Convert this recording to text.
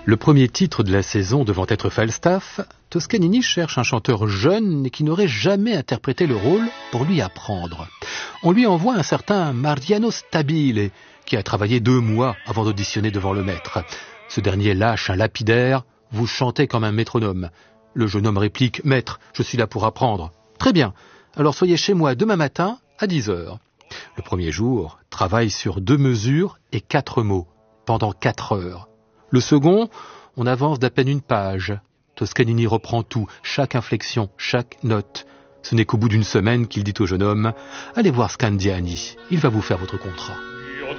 Le premier titre de la saison devant être Falstaff, Toscanini cherche un chanteur jeune et qui n'aurait jamais interprété le rôle pour lui apprendre. On lui envoie un certain Mariano Stabile, qui a travaillé 2 mois avant d'auditionner devant le maître. Ce dernier lâche un lapidaire « Vous chantez comme un métronome ». Le jeune homme réplique « Maître, je suis là pour apprendre ». « Très bien, alors soyez chez moi demain matin à 10h. » Le premier jour, travaille sur 2 mesures et 4 mots, pendant 4 heures. Le second, on avance d'à peine une page. Toscanini reprend tout, chaque inflexion, chaque note. Ce n'est qu'au bout d'1 semaine qu'il dit au jeune homme « Allez voir Scandiani, il va vous faire votre contrat. »